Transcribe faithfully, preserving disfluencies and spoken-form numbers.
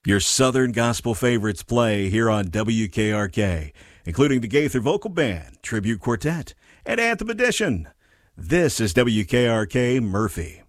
Your Southern Gospel favorites play here on W K R K, including the Gaither Vocal Band, Tribute Quartet, and Anthem Edition. This is W K R K Murphy.